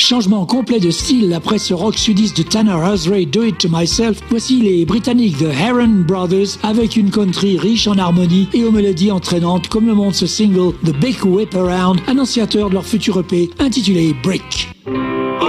Changement complet de style après ce rock sudiste de Tanner Hasray, Do It To Myself. Voici les Britanniques The Heron Brothers avec une country riche en harmonie et aux mélodies entraînantes comme le montre ce single The Big Whip Around, annonciateur de leur futur EP intitulé Brick.